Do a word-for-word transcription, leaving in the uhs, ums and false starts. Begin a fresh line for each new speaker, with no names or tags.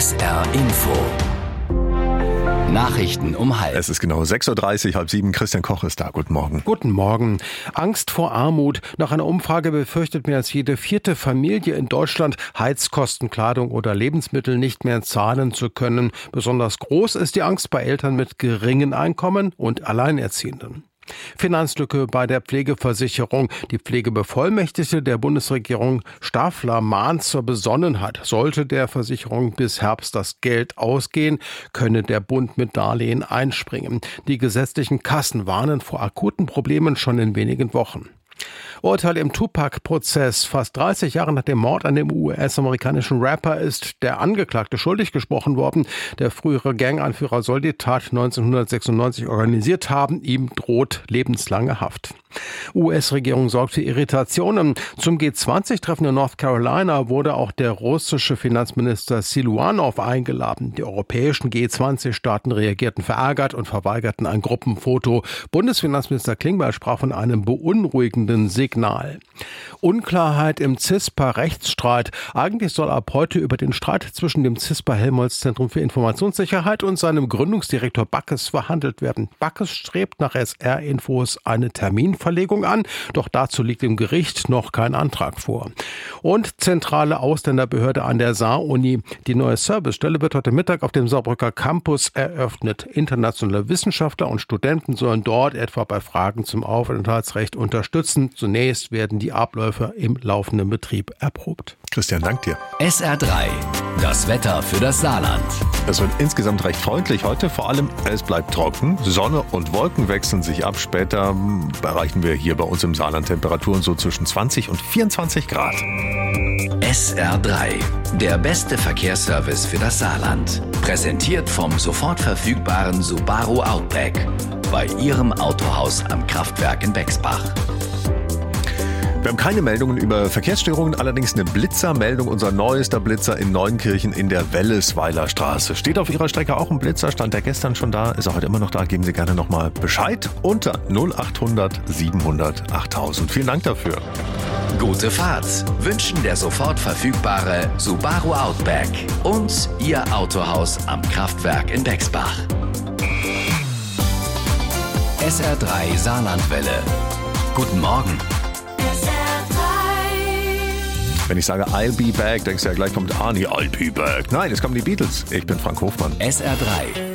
S R Info. Nachrichten um halb.
Es ist genau sechs Uhr dreißig, halb sieben. Christian Koch ist da. Guten Morgen.
Guten Morgen. Angst vor Armut. Nach einer Umfrage befürchtet mehr als jede vierte Familie in Deutschland, Heizkosten, Kleidung oder Lebensmittel nicht mehr zahlen zu können. Besonders groß ist die Angst bei Eltern mit geringen Einkommen und Alleinerziehenden. Finanzlücke bei der Pflegeversicherung. Die Pflegebevollmächtigte der Bundesregierung Staffeler mahnt zur Besonnenheit. Sollte der Versicherung bis Herbst das Geld ausgehen, könne der Bund mit Darlehen einspringen. Die gesetzlichen Kassen warnen vor akuten Problemen schon in wenigen Wochen. Urteil im Tupac-Prozess. Fast dreißig Jahre nach dem Mord an dem U S-amerikanischen Rapper ist der Angeklagte schuldig gesprochen worden. Der frühere Ganganführer soll die Tat neunzehnhundertsechsundneunzig organisiert haben. Ihm droht lebenslange Haft. U S-Regierung sorgt für Irritationen. Zum G zwanzig Treffen in North Carolina wurde auch der russische Finanzminister Siluanov eingeladen. Die europäischen G zwanzig Staaten reagierten verärgert und verweigerten ein Gruppenfoto. Bundesfinanzminister Klingbeil sprach von einem beunruhigenden Signal. Unklarheit im CISPA-Rechtsstreit. Eigentlich soll ab heute über den Streit zwischen dem CISPA-Helmholtz-Zentrum für Informationssicherheit und seinem Gründungsdirektor Backes verhandelt werden. Backes strebt nach S R-Infos eine Terminverlegung an, doch dazu liegt im Gericht noch kein Antrag vor. Und zentrale Ausländerbehörde an der Saar-Uni. Die neue Servicestelle wird heute Mittag auf dem Saarbrücker Campus eröffnet. Internationale Wissenschaftler und Studenten sollen dort etwa bei Fragen zum Aufenthaltsrecht unterstützen. Zunächst werden die Abläufe im laufenden Betrieb erprobt.
Christian, dank dir.
S R drei, das Wetter für das Saarland.
Es wird insgesamt recht freundlich heute. Vor allem, es bleibt trocken. Sonne und Wolken wechseln sich ab. Später erreichen wir hier bei uns im Saarland Temperaturen so zwischen zwanzig und vierundzwanzig Grad.
S R drei, der beste Verkehrsservice für das Saarland. Präsentiert vom sofort verfügbaren Subaru Outback. Bei Ihrem Autohaus am Kraftwerk in Bexbach.
Wir haben keine Meldungen über Verkehrsstörungen, allerdings eine Blitzermeldung. Unser neuester Blitzer in Neunkirchen in der Wellesweiler Straße. Steht auf Ihrer Strecke auch ein Blitzer? Stand der gestern schon da? Ist er heute immer noch da? Geben Sie gerne nochmal Bescheid unter null achthundert siebenhundert achttausend. Vielen Dank dafür.
Gute Fahrt wünschen der sofort verfügbare Subaru Outback und Ihr Autohaus am Kraftwerk in Bexbach. S R drei Saarlandwelle. Guten Morgen.
Wenn ich sage I'll be back, denkst du ja gleich kommt Arnie, I'll be back. Nein, es kommen die Beatles. Ich bin Frank Hofmann.
S R drei.